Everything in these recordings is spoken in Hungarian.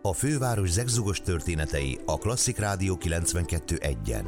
A főváros zegzugos történetei a Klasszik Rádió 92.1-en.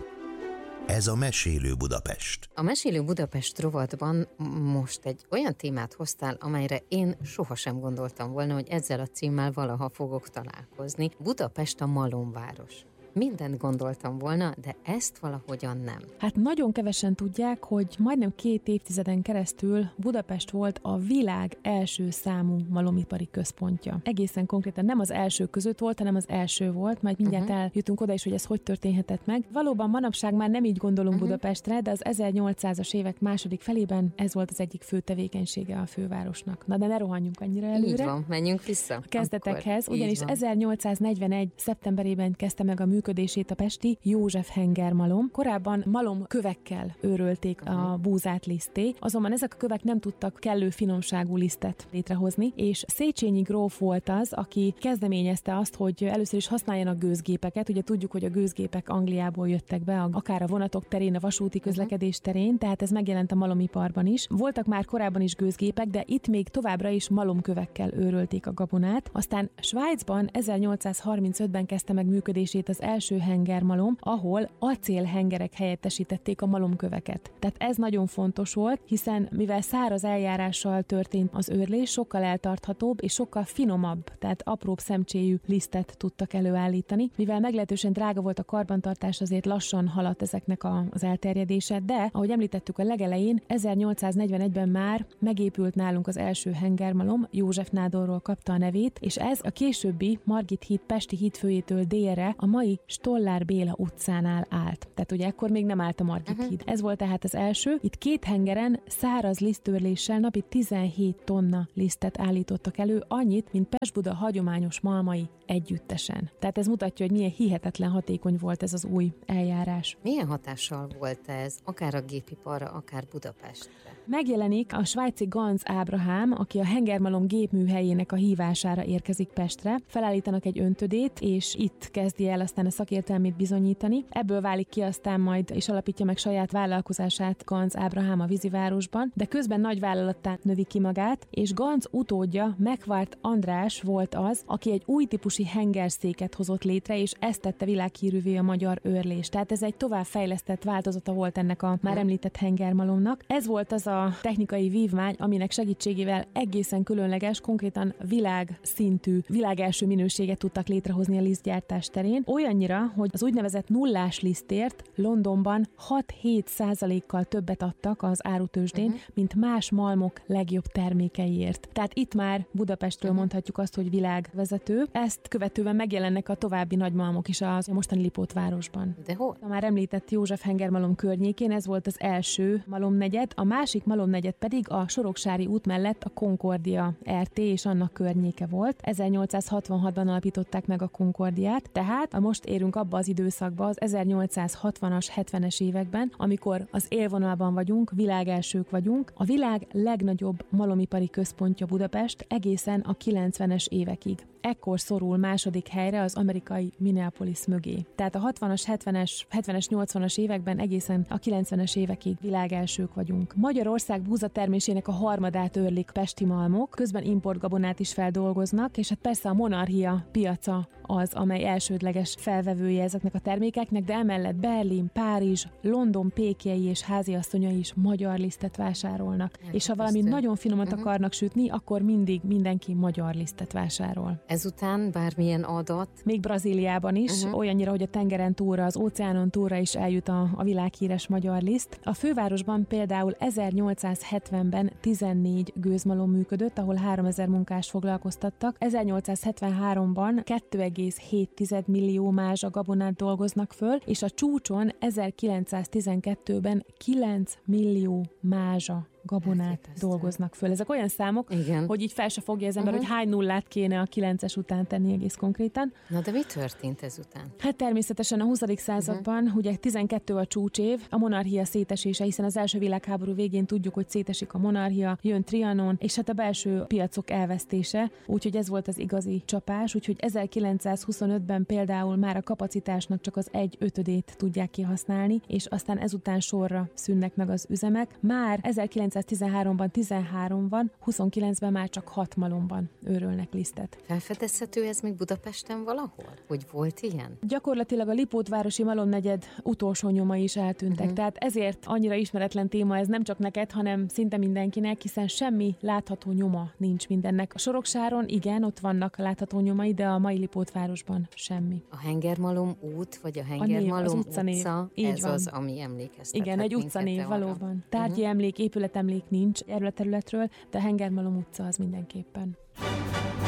Ez a Mesélő Budapest. A Mesélő Budapest rovatban most egy olyan témát hoztál, amelyre én sohasem gondoltam volna, hogy ezzel a címmel valaha fogok találkozni. Budapest a malomváros. Mindent gondoltam volna, de ezt valahogyan nem. Hát nagyon kevesen tudják, hogy majdnem 2 évtizeden keresztül Budapest volt a világ első számú malomipari központja. Egészen konkrétan nem az első között volt, hanem az első volt, majd mindjárt eljutunk oda is, hogy ez hogy történhetett meg. Valóban manapság már nem így gondolunk Budapestre, de az 1800-as évek második felében ez volt az egyik fő tevékenysége a fővárosnak. Na de ne rohanjunk annyira előre. Így van, menjünk vissza. A kezdetekhez, ugyanis 1841. szeptemberében kezdte meg a működését a pesti József Henger malom. Korábban malomkövekkel őrölték a búzát liszté, azonban ezek a kövek nem tudtak kellő finomságú lisztet létrehozni, és Széchenyi gróf volt az, aki kezdeményezte azt, hogy először is használjanak gőzgépeket. Ugye tudjuk, hogy a gőzgépek Angliából jöttek be, akár a vonatok terén, a vasúti közlekedés terén, tehát ez megjelent a malomiparban is. Voltak már korábban is gőzgépek, de itt még továbbra is malomkövekkel őrölték a gabonát. Aztán Svájcban 1835-ben kezdte meg működését az első hengermalom, ahol acélhengerek helyettesítették a malomköveket. Tehát ez nagyon fontos volt, hiszen mivel száraz eljárással történt az őrlés, sokkal eltarthatóbb és sokkal finomabb, tehát apróbb szemcséjű lisztet tudtak előállítani. Mivel meglehetősen drága volt a karbantartás, azért lassan haladt ezeknek az elterjedése, de ahogy említettük a legelején, 1841-ben már megépült nálunk az első hengermalom, József nádorról kapta a nevét, és ez a későbbi Margit híd Pesti hídfőjétől délre a mai Stollár Béla utcánál állt. Tehát ugye ekkor még nem állt a Margit híd. Ez volt tehát az első. Itt 2 hengeren száraz lisztőrléssel napi 17 tonna lisztet állítottak elő, annyit, mint Pest-Buda hagyományos malmai együttesen. Tehát ez mutatja, hogy milyen hihetetlen hatékony volt ez az új eljárás. Milyen hatással volt ez, akár a gépiparra, akár Budapestre? Megjelenik a svájci Ganz Ábrahám, aki a hengermalom gépműhelyének a hívására érkezik Pestre. Felállítanak egy öntödét, és itt kezdi el aztán a szakértelmét bizonyítani. Ebből válik ki aztán majd, és alapítja meg saját vállalkozását Ganz Ábrahám a vízivárosban, de közben nagy vállalattá növi ki magát, és Ganz utódja, Megvárt András volt az, aki egy új típusú hengerszéket hozott létre, és ezt tette világhírűvé a magyar őrlés. Tehát ez egy továbbfejlesztett változata volt ennek a már említett hengermalomnak. Ez volt az a technikai vívmány, aminek segítségével egészen különleges, konkrétan világszintű, világelső minőséget tudtak létrehozni a lisztgyártás terén. Olyannyira, hogy az úgynevezett nullás lisztért Londonban 6-7%-kal többet adtak az árutőzsdén, mint más malmok legjobb termékeiért. Tehát itt már Budapestről mondhatjuk azt, hogy világvezető. Ezt követően megjelennek a további nagymalmok is a mostani Lipótvárosban. De hol? A már említett József Henger malom környékén ez volt az első malomnegyed, a másik malomnegyed pedig a Soroksári út mellett a Concordia RT és annak környéke volt. 1866-ban alapították meg a Concordiát, tehát a most érünk abba az időszakba, az 1860-as, 70-es években, amikor az élvonalban vagyunk, világelsők vagyunk. A világ legnagyobb malomipari központja Budapest egészen a 90-es évekig. Ekkor szorul második helyre az amerikai Minneapolis mögé. Tehát a 60-as, 70-es, 80-as években egészen a 90-es évekig világelsők vagyunk. Magyarország búzatermésének a harmadát őrlik pesti malmok, közben importgabonát is feldolgoznak, és hát persze a Monarchia piaca az, amely elsődleges felvevője ezeknek a termékeknek, de emellett Berlin, Párizs, London pékjei és háziasszonyai is magyar lisztet vásárolnak. És ha valami nagyon finomat akarnak sütni, akkor mindig mindenki magyar lisztet vásárol. Ezután bármilyen adat? Még Brazíliában is, olyannyira, hogy a tengeren túlra, az óceánon túlra is eljut a világhíres magyar liszt. A fővárosban például 1870-ben 14 gőzmalom működött, ahol 3000 munkást foglalkoztattak. 1873-ban 2,7 millió mázsa gabonát dolgoznak föl, és a csúcson 1912-ben 9 millió mázsa gabonát dolgoznak föl. Ezek olyan számok, hogy így fel se fogja az ember, hogy hány nullát kéne a 9-es után tenni egész konkrétan. Na de mi történt ezután? Hát természetesen a 20. században, ugye 12 a csúcsév, a monarchia szétesése, hiszen az első világháború végén tudjuk, hogy szétesik a monarchia, jön Trianon, és hát a belső piacok elvesztése, úgyhogy ez volt az igazi csapás, úgyhogy 1925-ben például már a kapacitásnak csak az 1/5 tudják kihasználni, és aztán ezután sorra szűnnek meg az üzemek. Már 19 1813-ban 13 van, 29-ben már csak 6 malomban őrölnek lisztet. Felfedezhető ez még Budapesten valahol? Hogy volt ilyen? Gyakorlatilag a Lipótvárosi malomnegyed utolsó nyomai is eltűntek, tehát ezért annyira ismeretlen téma ez nem csak neked, hanem szinte mindenkinek, hiszen semmi látható nyoma nincs mindennek. A Soroksáron igen, ott vannak látható nyomai, de a mai Lipótvárosban semmi. A Hengermalom út, vagy a Hengermalom utca, ez van. Az, ami emlékeztethet. Igen, egy utcanév valóban. Tárgyi emlék, épületemlék nincs erről a területről, de a Hengermalom utca az mindenképpen.